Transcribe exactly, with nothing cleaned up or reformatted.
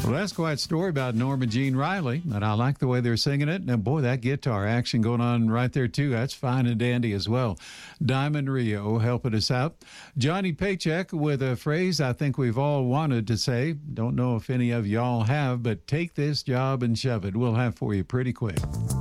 Well, that's quite a story about Norma Jean Riley, and I like the way they're singing it. And boy, that guitar action going on right there, too. That's fine and dandy as well. Diamond Rio helping us out. Johnny Paycheck with a phrase I think we've all wanted to say. Don't know if any of y'all have, but take this job and shove it. We'll have for you pretty quick.